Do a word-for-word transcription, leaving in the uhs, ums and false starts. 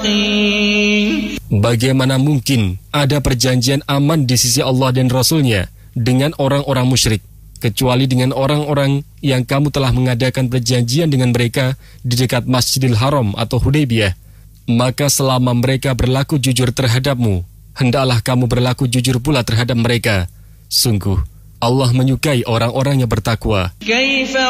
Bagaimana mungkin ada perjanjian aman di sisi Allah dan Rasul-Nya dengan orang-orang musyrik, kecuali dengan orang-orang yang kamu telah mengadakan perjanjian dengan mereka di dekat Masjidil Haram atau Hudaybiyah. Maka selama mereka berlaku jujur terhadapmu, hendaklah kamu berlaku jujur pula terhadap mereka. Sungguh, Allah menyukai orang-orang yang bertakwa.